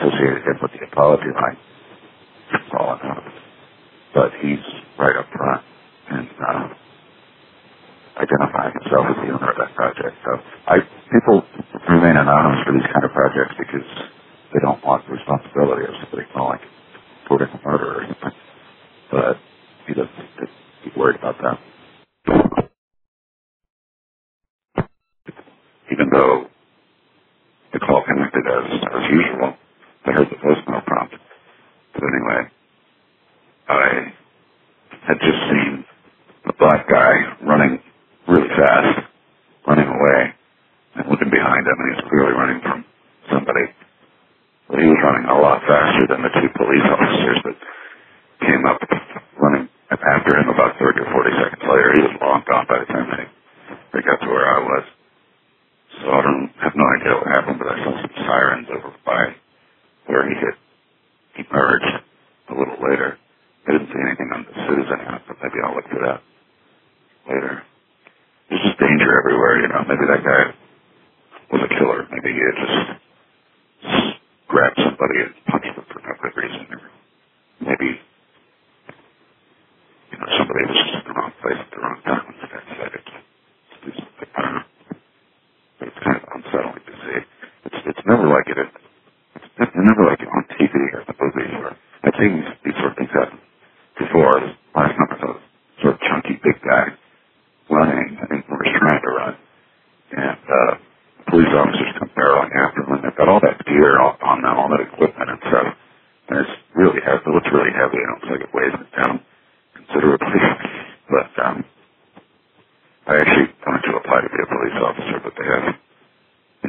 associated him with the apology line falling out. But he's right up front and identifying himself as the owner of that project. So people remain anonymous for these kind of projects because they don't want the responsibility of somebody calling for a murder or something. But he doesn't get worried about that. Even though the call connected as usual, I heard the voicemail prompt. But anyway, I had just seen a black guy running really fast, running away, and looking behind him, and he was clearly running from somebody. But he was running a lot faster than the two police officers that came up running after him about 30 or 40 seconds later. He was long gone by the time they got to where I was. So I have no idea what happened, but I saw some sirens over by where he had emerged a little later. I didn't see anything on the citizen app, but maybe I'll look for that later. There's just danger everywhere, you know. Maybe that guy was a killer. Maybe he had just grabbed somebody and punched them for no good reason. Or maybe, you know, somebody was just in the wrong place at the wrong time and decided to do something. I don't know. But it's kind of unsettling to see. It's never like it. It's never like it on TV or the movies where I've seen these sort of things happen before. Last time I saw this sort of chunky big guy running, I think, or was trying to run, and police officers come barreling after him, and they've got all that gear on them, all that equipment and stuff, and it's really heavy. It looks really heavy. It looks like it weighs it down considerably. But I actually wanted to apply to be a police officer, but they have